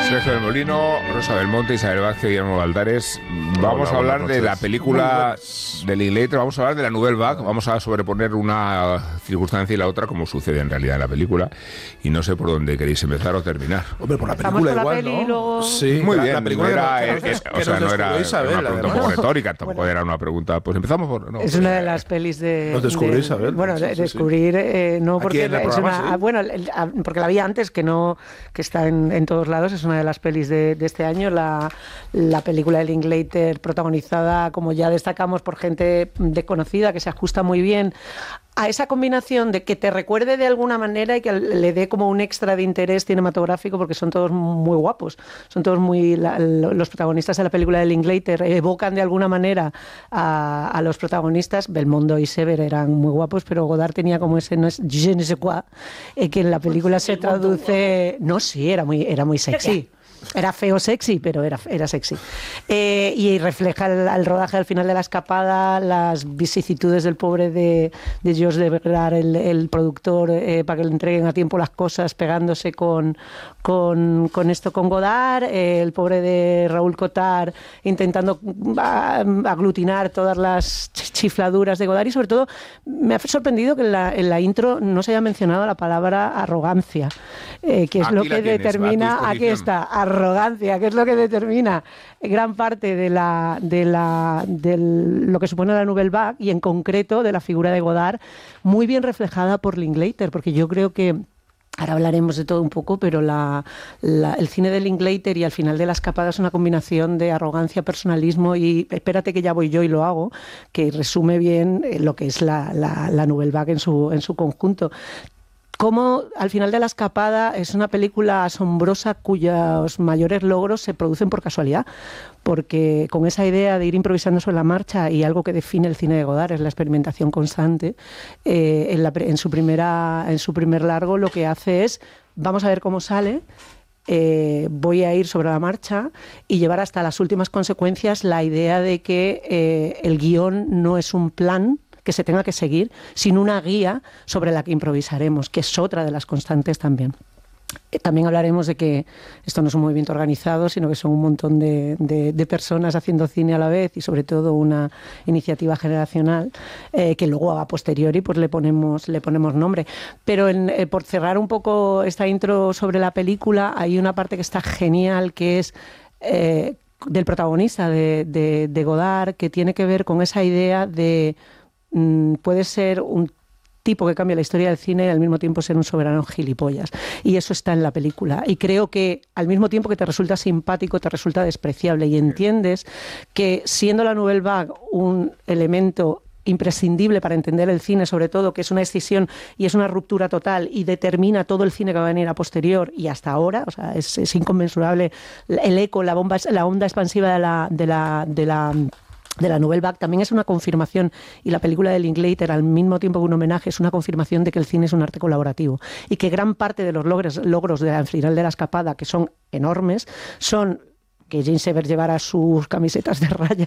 Sergio del Molino, Rosa Belmonte, Isabel Vázquez y Guillermo Valdares. Vamos a hablar de la película del Linklater, vamos a hablar de la Nouvelle Vague, vamos a sobreponer una circunstancia y la otra como sucede en realidad en la película, y no sé por dónde queréis empezar o terminar. Hombre, por la película por la igual, peli, ¿no? luego... Sí, muy bien, la película no era Isabel, una pregunta un poco retórica, tampoco era una pregunta, pues empezamos por... No, es una de las pelis de... ¿Nos descubrí, Isabel? Bueno, descubrir, no, porque es una... Bueno, porque la vi antes, que está en todos lados, es una de las pelis de este año, la película de Linklater, protagonizada, como ya destacamos, por gente desconocida, que se ajusta muy bien a esa combinación de que te recuerde de alguna manera y que le dé como un extra de interés cinematográfico, porque son todos muy guapos, son todos los protagonistas de la película de Linklater evocan de alguna manera a los protagonistas. Belmondo y Sever eran muy guapos, pero Godard tenía como ese no es je ne sais quoi, que en la película se traduce, no, sí, era muy sexy. Era feo sexy, pero era sexy. Y refleja el rodaje al final de la escapada, las vicisitudes del pobre de Georges de Vergara, el productor, para que le entreguen a tiempo las cosas, pegándose con Godard, el pobre de Raúl Cotard intentando aglutinar todas las chifladuras de Godard, y sobre todo me ha sorprendido que en la intro no se haya mencionado la palabra arrogancia, que es lo que determina, aquí está, arrogancia, que es lo que determina gran parte de lo que supone la Nouvelle Vague, y en concreto de la figura de Godard, muy bien reflejada por Linklater, porque yo creo que ahora hablaremos de todo un poco, pero el cine de Linklater y al final de la escapada es una combinación de arrogancia, personalismo y espérate que ya voy yo y lo hago, que resume bien lo que es la Nouvelle Vague en su conjunto. Como al final de la escapada es una película asombrosa cuyos mayores logros se producen por casualidad, porque con esa idea de ir improvisando sobre la marcha, y algo que define el cine de Godard es la experimentación constante, en su primer largo lo que hace es, vamos a ver cómo sale, voy a ir sobre la marcha y llevar hasta las últimas consecuencias la idea de que el guión no es un plan que se tenga que seguir, sino una guía sobre la que improvisaremos, que es otra de las constantes también. También hablaremos de que esto no es un movimiento organizado, sino que son un montón de personas haciendo cine a la vez, y sobre todo una iniciativa generacional que luego a posteriori pues le ponemos nombre. Pero por cerrar un poco esta intro sobre la película, hay una parte que está genial, que es del protagonista de Godard, que tiene que ver con esa idea de puede ser un tipo que cambia la historia del cine y al mismo tiempo ser un soberano gilipollas, y eso está en la película, y creo que al mismo tiempo que te resulta simpático, te resulta despreciable, y entiendes que siendo la Nouvelle Vague un elemento imprescindible para entender el cine, sobre todo que es una escisión y es una ruptura total y determina todo el cine que va a venir a posterior y hasta ahora, o sea, es inconmensurable el eco, la onda expansiva de la Nouvelle Vague. También es una confirmación, y la película de Linklater, al mismo tiempo que un homenaje, es una confirmación de que el cine es un arte colaborativo, y que gran parte de los logros al final de la escapada, que son enormes, son que Jane Sever llevara sus camisetas de rayas